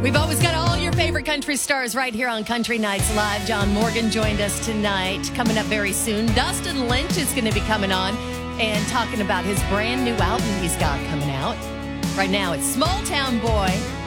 We've always got all your favorite country stars right here on Country Nights Live. John Morgan joined us tonight. Coming up very soon, Dustin Lynch is going to be coming on and talking about his brand new album he's got coming out. Right now, it's Small Town Boy.